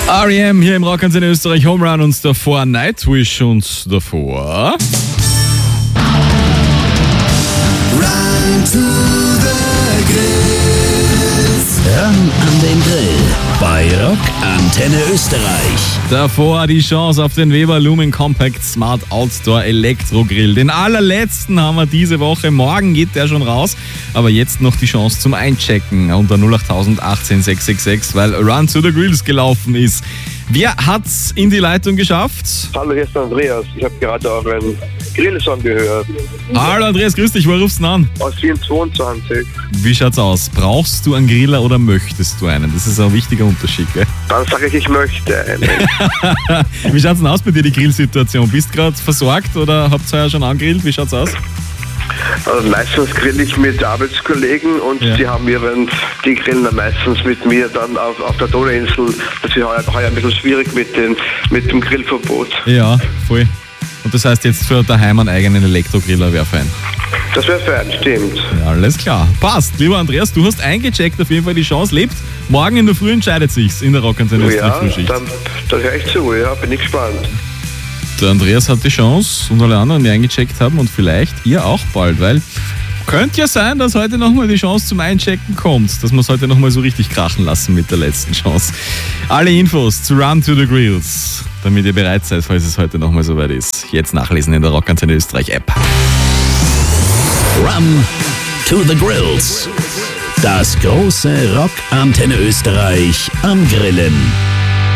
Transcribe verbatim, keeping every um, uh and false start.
R E M hier im Rockantenne Österreich, Home Run und davor Nightwish und davor Run to the Grills. Ran an den Grill bei Rockantenne Österreich. davor die Chance auf den Weber Lumen Compact Smart Outdoor Elektro Grill. Den allerletzten haben wir diese Woche. Morgen geht der schon raus. Aber jetzt noch die Chance zum Einchecken unter null acht null null eins acht sechs sechs sechs, weil Run to the Grills gelaufen ist. Wer hat's in die Leitung geschafft? Hallo, hier ist der Andreas. Ich habe gerade euren Grillsong gehört. Hallo Andreas, grüß dich. Wo rufst du denn an? Aus Wien zweiundzwanzig. Wie schaut's aus? Brauchst du einen Griller oder möchtest du einen? Das ist ein wichtiger Unterschied, gell? Dann sage ich, ich möchte einen. Wie schaut's denn aus bei dir, die Grillsituation? Bist du gerade versorgt oder habt ihr ja schon angegrillt? Wie schaut's aus? Also meistens grill ich mit Arbeitskollegen und Ja. die haben ihren, die grillen dann meistens mit mir dann auf, auf der Donauinsel. Das ist heuer, heuer ein bisschen schwierig mit, den, mit dem Grillverbot. Ja, voll. Und das heißt jetzt für daheim einen eigenen Elektrogriller wäre fein. Das wäre fein, stimmt. Ja, alles klar. Passt. Lieber Andreas, du hast eingecheckt, auf jeden Fall die Chance lebt. Morgen in der Früh entscheidet sich's in der Rockantenne Österreich Ja, Frühschicht. dann, dann höre ich zu, ja, bin ich gespannt. Der Andreas hat die Chance und alle anderen, die eingecheckt haben und vielleicht ihr auch bald, weil könnte ja sein, dass heute nochmal die Chance zum Einchecken kommt, dass wir es heute nochmal so richtig krachen lassen mit der letzten Chance. Alle Infos zu Run to the Grills, damit ihr bereit seid, falls es heute nochmal soweit ist. Jetzt nachlesen in der Rockantenne Österreich App. Run to the Grills. Das große Rockantenne Österreich am Grillen.